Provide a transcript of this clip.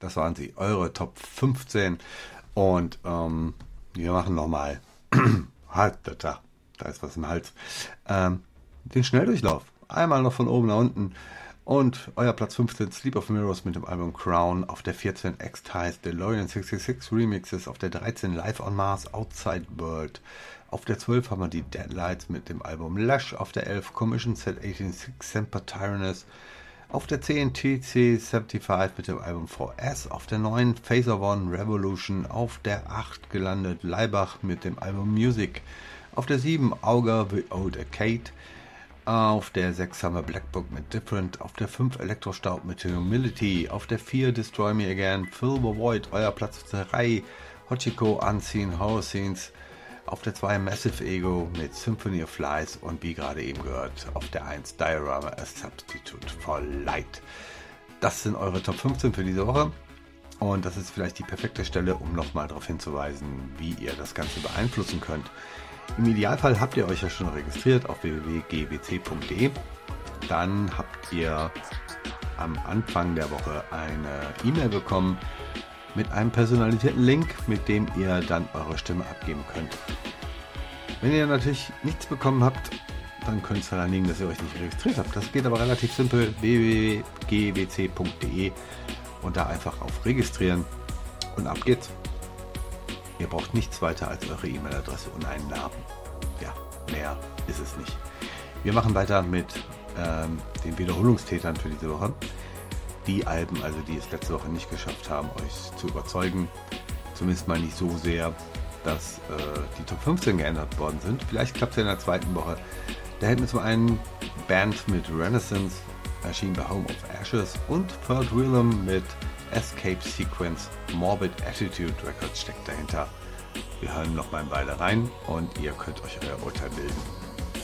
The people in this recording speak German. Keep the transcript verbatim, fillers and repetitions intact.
Das waren sie, eure Top fünfzehn. Und ähm, wir machen nochmal, halt, da, da ist was im Hals, ähm, den Schnelldurchlauf. Einmal noch von oben nach unten. Und euer Platz fünfzehn, Sleep of Mirrors mit dem Album Crown. Auf der vierzehn, X-Ties, DeLorean sechsundsechzig Remixes. Auf der dreizehn, Live on Mars, Outside World. Auf der zwölf haben wir die Deadlights mit dem Album Lush. Auf der elf, Commission Z sechsundachtzig, Semper Tyrannus. Auf der zehn, T C fünfundsiebzig mit dem Album V S. Auf der neun, Phaser One, Revolution. Auf der acht gelandet, Laibach mit dem Album Music. Auf der sieben, Auger, The Old Arcade. Auf der sechs haben wir Black Book mit Different. Auf der fünf, Elektrostaub mit Humility. Auf der vier, Destroy Me Again, Fill the Void, euer Platz drei. Hochiko, Unseen, Horror Scenes. Auf der zwei, Massive Ego mit Symphony of Flies und wie gerade eben gehört, auf der eins, Diorama, A Substitute for Light. Das sind eure Top fünfzehn für diese Woche und das ist vielleicht die perfekte Stelle, um nochmal darauf hinzuweisen, wie ihr das Ganze beeinflussen könnt. Im Idealfall habt ihr euch ja schon registriert auf w w w punkt g w c punkt d e. Dann habt ihr am Anfang der Woche eine E-Mail bekommen mit einem personalisierten Link, mit dem ihr dann eure Stimme abgeben könnt. Wenn ihr natürlich nichts bekommen habt, dann könnte es daran liegen, dass ihr euch nicht registriert habt. Das geht aber relativ simpel, w w w punkt g w c punkt d e und da einfach auf Registrieren und ab geht's. Ihr braucht nichts weiter als eure E-Mail-Adresse und einen Namen. Ja, mehr ist es nicht. Wir machen weiter mit ähm, den Wiederholungstätern für diese Woche. Die Alben, also die es letzte Woche nicht geschafft haben, euch zu überzeugen. Zumindest mal nicht so sehr, dass äh, die Top fünfzehn geändert worden sind. Vielleicht klappt es ja in der zweiten Woche. Da hätten wir zum einen Band mit Renaissance, erschienen bei Home of Ashes, und Third Rhythm mit Escape Sequence. Morbid Attitude Records steckt dahinter. Wir hören noch mal beide rein und ihr könnt euch euer Urteil bilden.